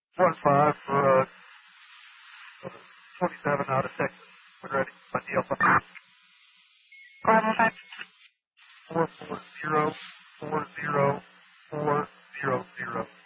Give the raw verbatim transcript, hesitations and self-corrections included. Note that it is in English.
One five for uh, twenty-seven out of Texas. We're ready. My deal. Five one five. Four four zero four zero four zero zero.